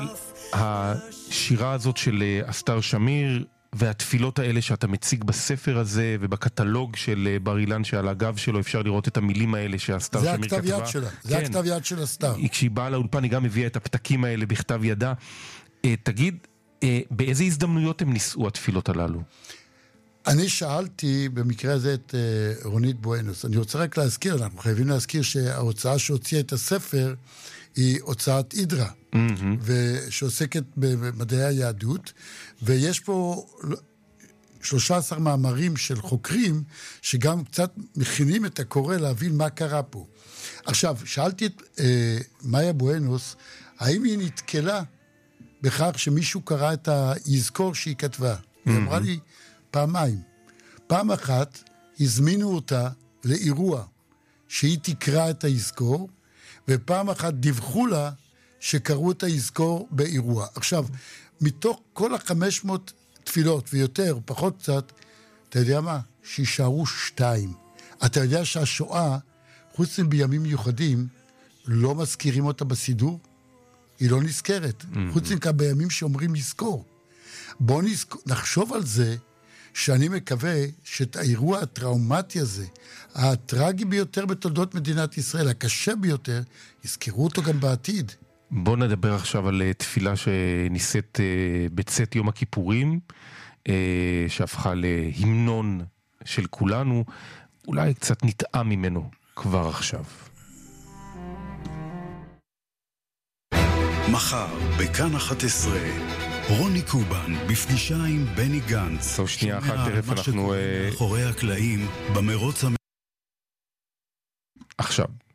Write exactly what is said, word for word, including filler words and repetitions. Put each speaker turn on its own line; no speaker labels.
השירה הזאת של אסתר שמיר והתפילות האלה שאתה מציג בספר הזה ובקטלוג של בר אילן שעל הגב שלו אפשר לראות את המילים האלה שאסתר שמיר כתבה.
זה הכתב יד שלה, זה
כן.
הכתב יד של אסתר.
כשהיא באה לאולפן היא גם הביאה את הפתקים האלה בכתב ידה. תגיד, באיזה הזדמנויות הם נישאו התפילות הללו?
אני שאלתי במקרה הזה את רונית בואנוס. אני רוצה רק להזכיר, אנחנו חייבים להזכיר שההוצאה שהוציאה את הספר היא הוצאת אידרה, mm-hmm. ושעוסקת במדעי היהדות, ויש פה שלושה עשר מאמרים של חוקרים, שגם קצת מכינים את הקורא להבין מה קרה פה. עכשיו, שאלתי את אה, מאיה בואנוס, האם היא נתקלה בכך שמישהו קרא את היזכור שהיא כתבה? Mm-hmm. היא אמרה לי פעמיים. פעם אחת הזמינו אותה לאירוע שהיא תקרא את היזכור, ופעם אחת דיווחו לה שקראו את היזכור באירוע. עכשיו, מתוך כל ה-חמש מאות תפילות ויותר, פחות קצת, אתה יודע מה? שישארו שתיים. אתה יודע שהשואה, חוץ בימים מיוחדים, לא מזכירים אותה בסידור? היא לא נזכרת. Mm-hmm. חוץ מכך בימים שאומרים לזכור. בואו נזכור, נחשוב על זה, שאני מקווה שאת האירוע הטראומטי הזה, הטרגי ביותר בתולדות מדינת ישראל, הקשה ביותר, יזכרו אותו גם בעתיד.
בוא נדבר עכשיו על תפילה שניסית בצאת יום הכיפורים, שהפכה להמנון של כולנו, אולי קצת נטעה ממנו כבר עכשיו.
מחר בכאן אחת עשרה רוני קובן בפגישה עם בני גנץ.
טוב, שנייה אחת, תכף אנחנו...
מאחורי הקלעים במרוץ המ...
עכשיו